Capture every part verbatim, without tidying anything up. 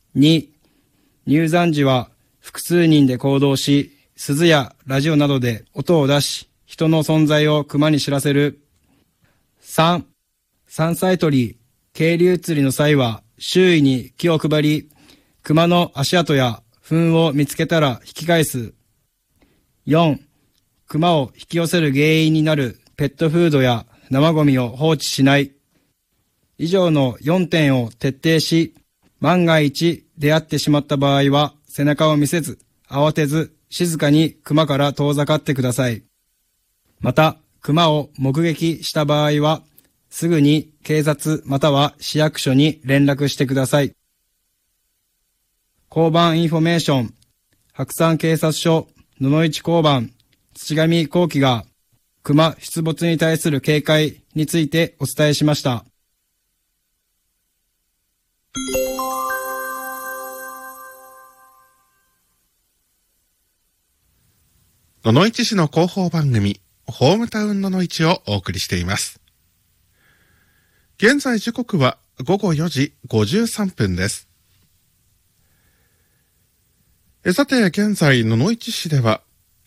に、入山時は複数人で行動し、鈴やラジオなどで音を出し、人の存在を熊に知らせる。さん、山菜採り、渓流釣りの際は周囲に気を配り、熊の足跡や糞を見つけたら引き返す。よん、熊を引き寄せる原因になるペットフードや生ゴミを放置しない。以上のよんてんを徹底し、万が一出会ってしまった場合は背中を見せず、慌てず静かに熊から遠ざかってください。また、熊を目撃した場合は、すぐに警察または市役所に連絡してください。交番インフォメーション、白山警察署、野々市交番、土上幸喜が、熊出没に対する警戒についてお伝えしました。 野々市市の広報番組、ホームタウン野々市をお送りしています。現在時刻はごごよじごじゅうさんぷんです。えさて、現在野々市市では、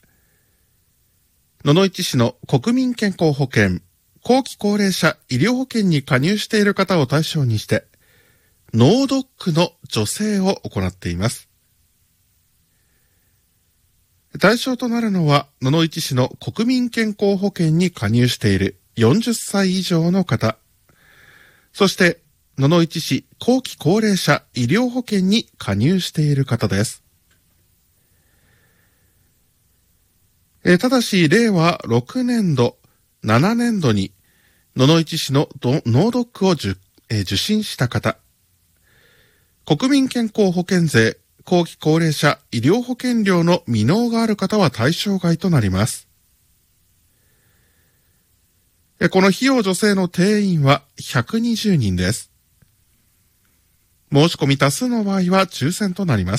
野々市市の国民健康保険、後期高齢者医療保険に加入している方を対象にして、脳ドックの助成を行っています。対象となるのは、野々市市の国民健康保険に加入しているよんじゅっさい以上の方、そして、野々市市後期高齢者医療保険に加入している方です。えただし、れいわろくねんど、ななねんどに、野々市市の脳ドックを受、え受診した方、国民健康保険税、後期高齢者医療保険料の未納がある方は対象外となります。この費用助成の定員はひゃくにじゅうにんです。申し込み多数の場合は抽選となります。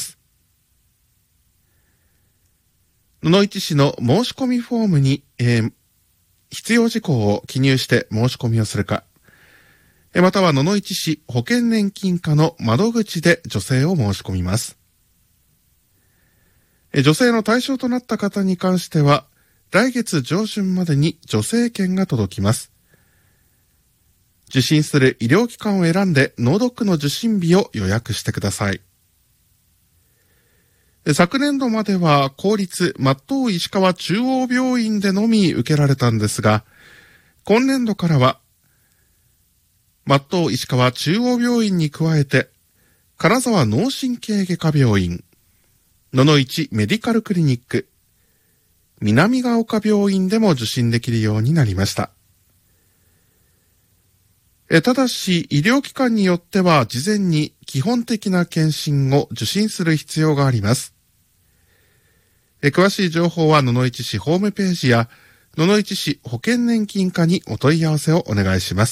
野々市市の申し込みフォームに、えー、必要事項を記入して申し込みをするか、または野々市市保険年金課の窓口で助成を申し込みます。助成の対象となった方に関しては、来月上旬までに助成券が届きます。受診する医療機関を選んで脳ドックの受診日を予約してください。昨年度までは公立松東石川中央病院でのみ受けられたんですが、今年度からは松東石川中央病院に加えて、金沢脳神経外科病院、野々市メディカルクリニック、南ヶ丘病院でも受診できるようになりました。えただし、医療機関によっては事前に基本的な検診を受診する必要があります。え詳しい情報は野々市市ホームページや野々市市保険年金課にお問い合わせをお願いします。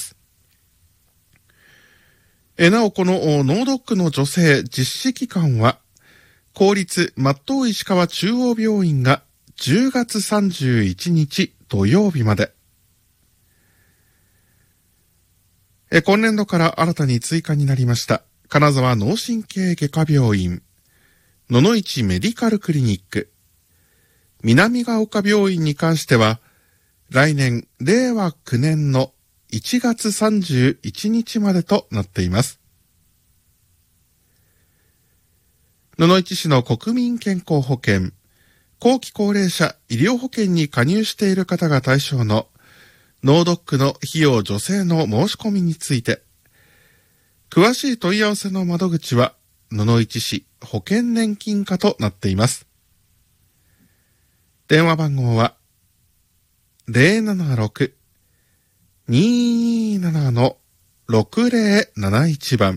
えなお、この脳ドックの助成実施期間は、公立松東石川中央病院がじゅうがつさんじゅういちにち土曜日まで。え今年度から新たに追加になりました金沢脳神経外科病院、野々市メディカルクリニック、南ヶ丘病院に関しては、来年れいわきゅうねんのいちがつさんじゅういちにちまでとなっています。野々市市の国民健康保険、後期高齢者医療保険に加入している方が対象の脳ドックの費用助成の申し込みについて、詳しい問い合わせの窓口は野々市市保険年金課となっています。電話番号は ゼロななろく にーなな のろくぜろなないち 番、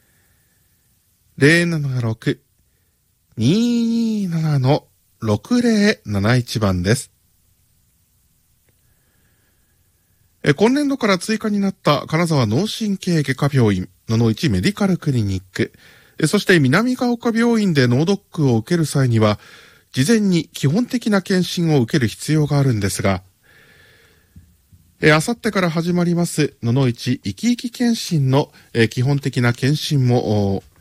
ゼロななろく にーなな のろくぜろなないち 番です。え今年度から追加になった金沢脳神経外科病院、野々市メディカルクリニック、えそして南ヶ丘病院で脳ドックを受ける際には、事前に基本的な検診を受ける必要があるんですが、えあさってから始まります野々市生き生き検診のえ基本的な検診も